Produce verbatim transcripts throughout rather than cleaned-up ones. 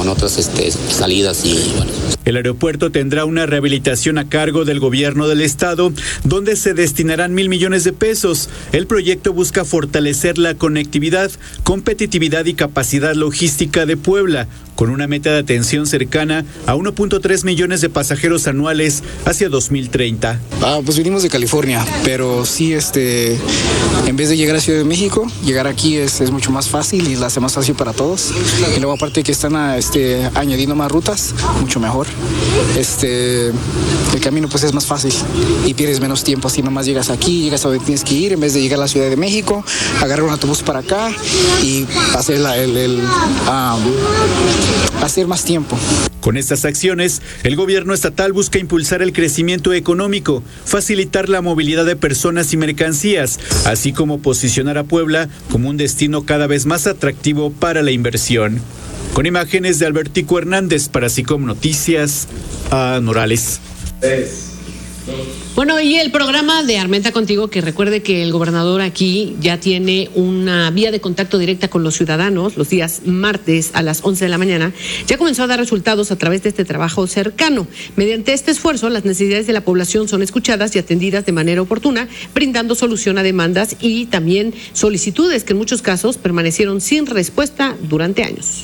con otras este, salidas y bueno. El aeropuerto tendrá una rehabilitación a cargo del gobierno del estado, donde se destinarán mil millones de pesos. El proyecto busca fortalecer la conectividad, competitividad y capacidad logística de Puebla, con una meta de atención cercana a uno punto tres millones de pasajeros anuales hacia dos mil treinta. Ah, pues venimos de California, pero sí, este, en vez de llegar a Ciudad de México, llegar aquí es, es mucho más fácil y la hace más fácil para todos. Y luego aparte que están a, este, añadiendo más rutas, mucho mejor. Este, el camino pues es más fácil y pierdes menos tiempo. Así nomás llegas aquí, llegas a donde tienes que ir, en vez de llegar a la Ciudad de México, agarrar un autobús para acá y hacer la, el, el um, hacer más tiempo. Con estas acciones, el gobierno estatal busca impulsar el crecimiento económico, facilitar la movilidad de personas y mercancías, así como posicionar a Puebla como un destino cada vez más atractivo para la inversión. Con imágenes de Albertico Hernández para SICOM Noticias, a Morales. Bueno, y el programa de Armenta Contigo, que recuerde que el gobernador aquí ya tiene una vía de contacto directa con los ciudadanos los días martes a las once de la mañana, ya comenzó a dar resultados a través de este trabajo cercano. Mediante este esfuerzo, las necesidades de la población son escuchadas y atendidas de manera oportuna, brindando solución a demandas y también solicitudes que en muchos casos permanecieron sin respuesta durante años.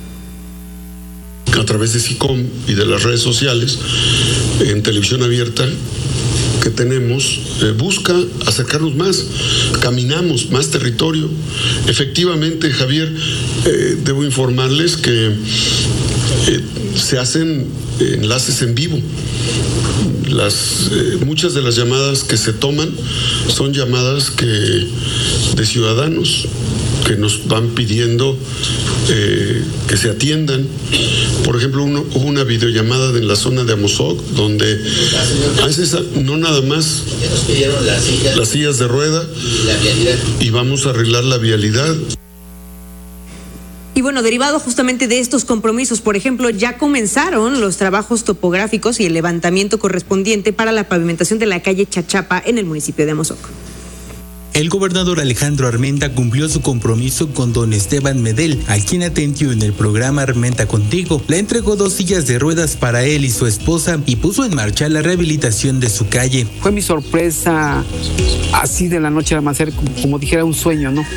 A través de SICOM y de las redes sociales, en televisión abierta que tenemos, eh, busca acercarnos más, caminamos más territorio. Efectivamente, Javier, eh, debo informarles que eh, se hacen enlaces en vivo. Las, eh, muchas de las llamadas que se toman son llamadas que, de ciudadanos que nos van pidiendo eh, que se atiendan. Por ejemplo, uno, hubo una videollamada de la zona de Amozoc, donde es esa, no nada más las sillas de rueda y vamos a arreglar la vialidad. Y bueno, derivado justamente de estos compromisos, por ejemplo, ya comenzaron los trabajos topográficos y el levantamiento correspondiente para la pavimentación de la calle Chachapa en el municipio de Amozoc. El gobernador Alejandro Armenta cumplió su compromiso con don Esteban Medel, a quien atendió en el programa Armenta Contigo. Le entregó dos sillas de ruedas para él y su esposa y puso en marcha la rehabilitación de su calle. Fue mi sorpresa, así de la noche al amanecer, como, como dijera un sueño, ¿no?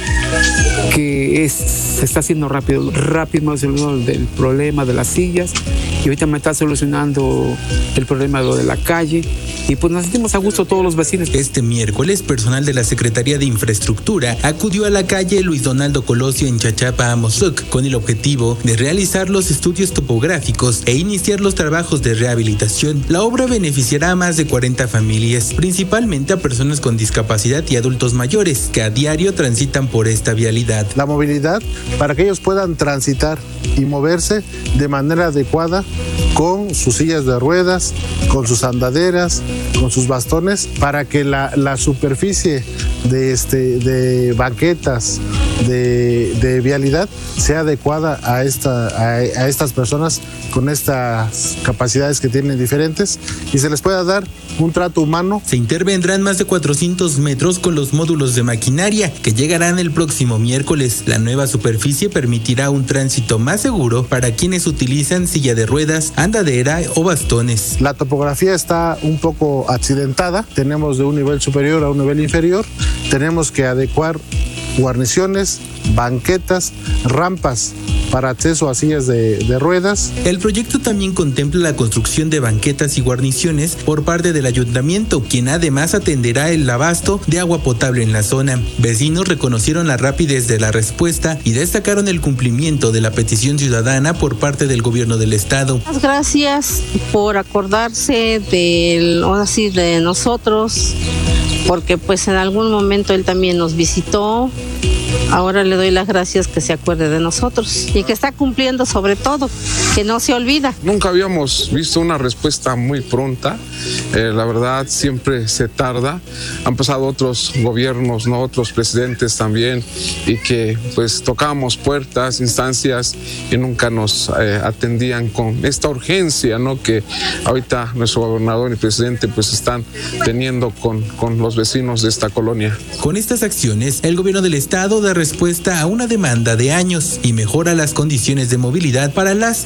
Que es, se está haciendo rápido, rápido me solucionó del problema de las sillas y ahorita me está solucionando el problema de lo de la calle. Y pues nos sentimos a gusto todos los vecinos. Este miércoles, personal de la Secretaría de Infraestructura acudió a la calle Luis Donaldo Colosio en Chachapa, Amozoc, con el objetivo de realizar los estudios topográficos e iniciar los trabajos de rehabilitación. La obra beneficiará a más de cuarenta familias, principalmente a personas con discapacidad y adultos mayores, que a diario transitan por esta vialidad. La movilidad para que ellos puedan transitar y moverse de manera adecuada con sus sillas de ruedas, con sus andaderas, con sus bastones, para que la, la superficie de, este, de banquetas, de, de vialidad, sea adecuada a, esta, a, a estas personas con estas capacidades que tienen diferentes y se les pueda dar un trato humano. Se intervendrán más de cuatrocientos metros con los módulos de maquinaria que llegarán el próximo miércoles. La nueva superficie permitirá un tránsito más seguro para quienes utilizan silla de ruedas, andadera o bastones. La topografía está un poco accidentada, tenemos de un nivel superior a un nivel inferior, tenemos que adecuar guarniciones, banquetas, rampas para acceso a sillas de, de ruedas. El proyecto también contempla la construcción de banquetas y guarniciones por parte del ayuntamiento, quien además atenderá el abasto de agua potable en la zona. Vecinos reconocieron la rapidez de la respuesta y destacaron el cumplimiento de la petición ciudadana por parte del gobierno del estado. Gracias por acordarse de, ahora sí, de nosotros, porque pues en algún momento él también nos visitó. Ahora le doy las gracias que se acuerde de nosotros y que está cumpliendo, sobre todo, que no se olvida. Nunca habíamos visto una respuesta muy pronta. Eh, la verdad, siempre se tarda. Han pasado otros gobiernos, ¿no? Otros presidentes también, y que pues tocábamos puertas, instancias, y nunca nos eh, atendían con esta urgencia, ¿no? Que ahorita nuestro gobernador y presidente pues están teniendo con, con los vecinos de esta colonia. Con estas acciones, el gobierno del estado da respuesta a una demanda de años y mejora las condiciones de movilidad para las